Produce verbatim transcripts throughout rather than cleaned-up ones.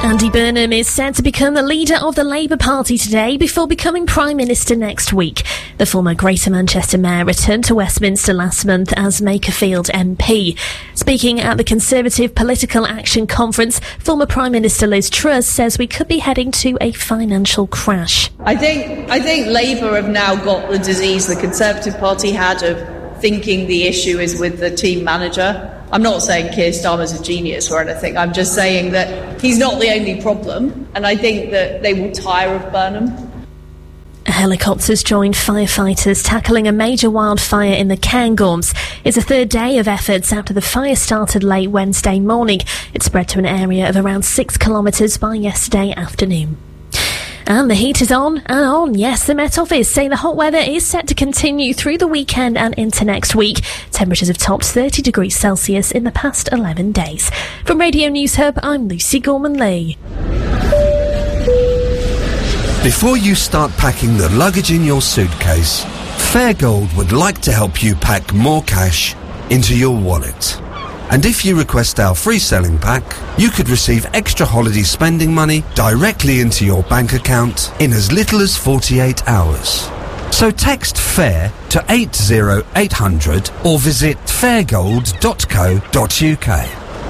Andy Burnham is set to become the leader of the Labour Party today before becoming Prime Minister next week. The former Greater Manchester Mayor returned to Westminster last month as Makerfield M P. Speaking at the Conservative Political Action Conference, former Prime Minister Liz Truss says we could be heading to a financial crash. I think, I think Labour have now got the disease the Conservative Party had of thinking the issue is with the team manager. I'm not saying Keir Starmer's a genius or anything. I'm just saying that he's not the only problem, and I think that they will tire of Burnham. Helicopters joined firefighters tackling a major wildfire in the Cairngorms. It's a third day of efforts after the fire started late Wednesday morning. It spread to an area of around six kilometres by yesterday afternoon. And the heat is on and on. Yes, the Met Office say the hot weather is set to continue through the weekend and into next week. Temperatures have topped thirty degrees Celsius in the past eleven days. From Radio News Hub, I'm Lucy Gorman-Lee. Before you start packing the luggage in your suitcase, Fairgold would like to help you pack more cash into your wallet. And if you request our free selling pack, you could receive extra holiday spending money directly into your bank account in as little as forty-eight hours. So text FAIR to eight zero eight hundred or visit fairgold dot co dot uk.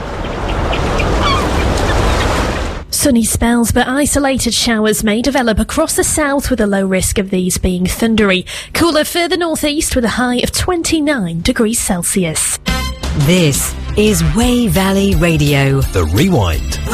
Sunny spells but isolated showers may develop across the south with a low risk of these being thundery. Cooler further northeast with a high of twenty-nine degrees Celsius. This is Way Valley Radio. The Rewind.